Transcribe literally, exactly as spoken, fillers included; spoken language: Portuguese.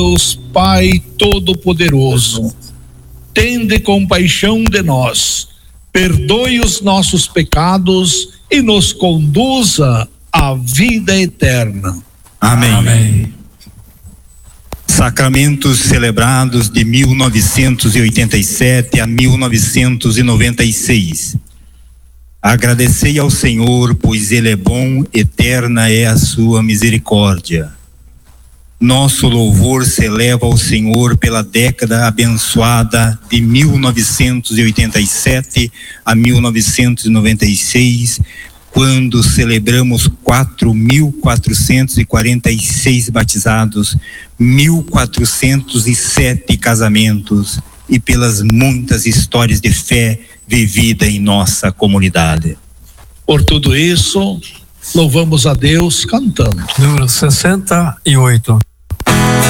Deus Pai Todo-Poderoso, tende compaixão de nós, perdoe os nossos pecados e nos conduza à vida eterna. Amém. Amém. Sacramentos celebrados de mil novecentos e oitenta e sete a mil novecentos e noventa e seis. Agradecei ao Senhor, pois Ele é bom, eterna é a sua misericórdia. Nosso louvor se eleva ao Senhor pela década abençoada de mil novecentos e oitenta e sete a mil novecentos e noventa e seis, quando celebramos quatro mil quatrocentos e quarenta e seis batizados, mil quatrocentos e sete casamentos e pelas muitas histórias de fé vivida em nossa comunidade. Por tudo isso, louvamos a Deus cantando. Número sessenta e oito.